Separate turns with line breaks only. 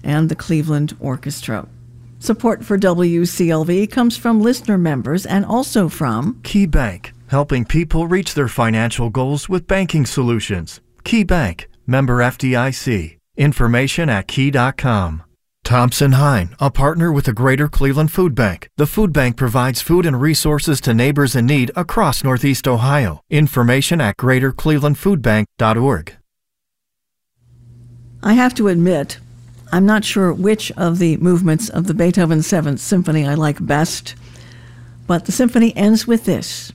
and the Cleveland Orchestra. Support for WCLV comes from listener members and also from
Key Bank, helping people reach their financial goals with banking solutions. Key Bank, member FDIC. Information at key.com. Thompson Hine, a partner with the Greater Cleveland Food Bank. The Food Bank provides food and resources to neighbors in need across Northeast Ohio. Information at greaterclevelandfoodbank.org.
I have to admit, I'm not sure which of the movements of the Beethoven 7th Symphony I like best, but the symphony ends with this.